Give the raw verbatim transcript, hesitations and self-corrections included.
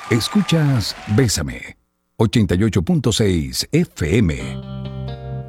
Escuchas Bésame, ochenta y ocho punto seis F M.